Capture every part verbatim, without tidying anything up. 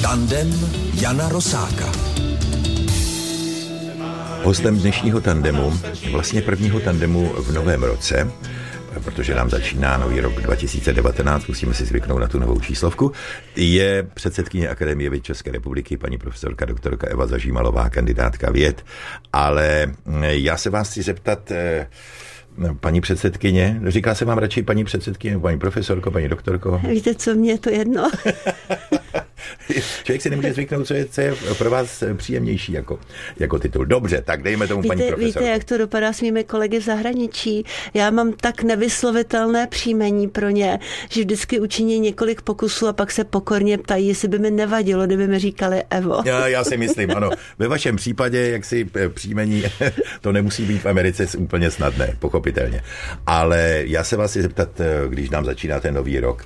Tandem Jana Rosáka. Hostem dnešního tandemu, vlastně prvního tandemu v novém roce, protože nám začíná nový rok dva tisíce devatenáct, musíme si zvyknout na tu novou číslovku, je předsedkyně Akademie věd České republiky, paní profesorka doktorka Eva Zažímalová, kandidátka věd. Ale já se vás chci zeptat, paní předsedkyně, říká se vám radši paní předsedkyně, paní profesorko, paní doktorko? Víte co, mě je to jedno. Člověk si nemůže zvyknout, co je, co je pro vás příjemnější jako, jako titul. Dobře, tak dejme tomu víte, paní profesorko. Víte, jak to dopadá s mými kolegy v zahraničí? Já mám tak nevyslovitelné příjmení pro ně, že vždycky učiní několik pokusů a pak se pokorně ptají, jestli by mi nevadilo, kdyby mi říkali Evo. Já, já si myslím, ano. Ve vašem případě, jak si příjmení, to nemusí být v Americe úplně snadné, pochopitelně. Ale já se vás chci zeptat, když nám začíná ten nový rok,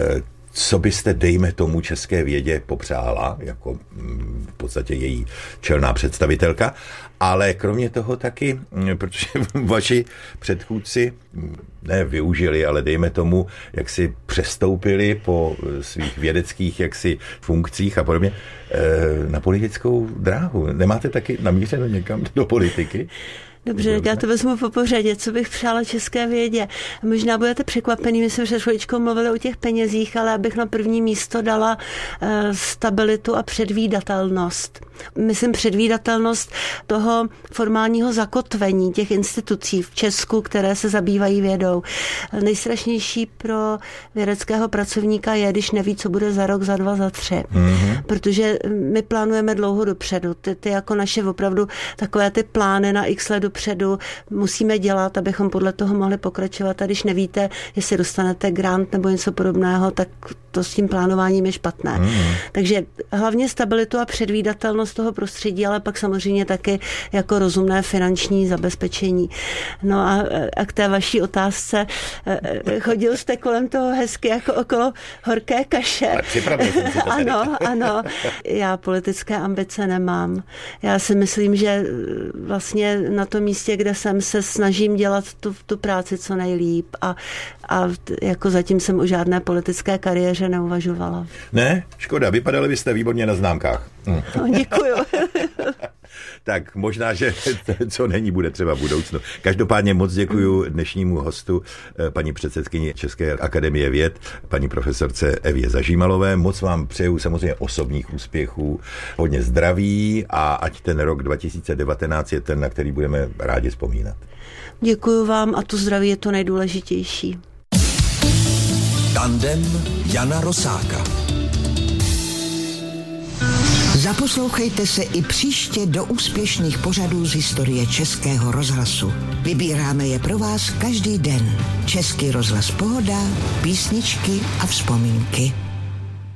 co byste, dejme tomu, české vědě popřála, jako v podstatě její čelná představitelka, ale kromě toho taky, protože vaši předchůdci ne využili, ale dejme tomu, jak si přestoupili po svých vědeckých jaksi funkcích a podobně na politickou dráhu. Nemáte taky namířeno někam do politiky? Dobře, já to vezmu po pořadě. Co bych přála české vědě? Možná budete překvapený, my jsme před chviličkou mluvili o těch penězích, ale abych na první místo dala uh, stabilitu a předvídatelnost. Myslím předvídatelnost toho formálního zakotvení těch institucí v Česku, které se zabývají vědou. Nejstrašnější pro vědeckého pracovníka je, když neví, co bude za rok, za dva, za tři. Mm-hmm. Protože my plánujeme dlouho dopředu. Ty, ty jako naše opravdu takové ty plány na x let dopředu musíme dělat, abychom podle toho mohli pokračovat. A když nevíte, jestli dostanete grant nebo něco podobného, tak to s tím plánováním je špatné. Mm-hmm. Takže hlavně stabilitu a předvídatelnost toho prostředí, ale pak samozřejmě taky jako rozumné finanční zabezpečení. No a, a k té vaší otázce, chodil jste kolem toho hezky jako okolo horké kaše. Ano, ano. Já politické ambice nemám. Já si myslím, že vlastně na tom místě, kde jsem, se snažím dělat tu, tu práci co nejlíp a, a jako zatím jsem o žádné politické kariéře neuvažovala. Ne, škoda, vypadali byste výborně na známkách. Hm. No, děkuju. Tak možná, že co není, bude třeba v budoucnu. Každopádně moc děkuju dnešnímu hostu, paní předsedkyni České akademie věd, paní profesorce Evě Zažímalové. Moc vám přeju samozřejmě osobních úspěchů, hodně zdraví a ať ten rok dva tisíce devatenáct je ten, na který budeme rádi vzpomínat. Děkuju vám a to zdraví je to nejdůležitější. Tandem Jana Rosáka. Zaposlouchejte se i příště do úspěšných pořadů z historie Českého rozhlasu. Vybíráme je pro vás každý den. Český rozhlas Pohoda, písničky a vzpomínky.